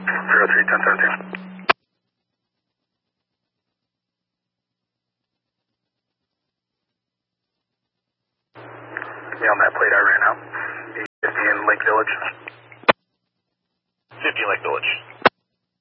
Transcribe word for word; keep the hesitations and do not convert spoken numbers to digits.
zero three, ten seventeen. Yeah, on that plate I ran out. fifty in Lake Village. fifty in Lake Village.